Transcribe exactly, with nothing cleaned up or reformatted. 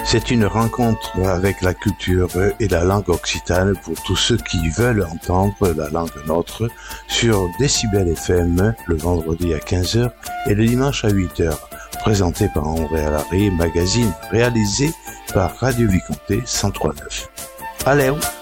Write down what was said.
C'est une rencontre avec la culture et la langue occitane pour tous ceux qui veulent entendre la langue nôtre sur Décibel F M le vendredi à quinze heures et le dimanche à huit heures. Présenté par André Allary, magazine réalisé par Radio Vicomté cent trois neuf. Allez!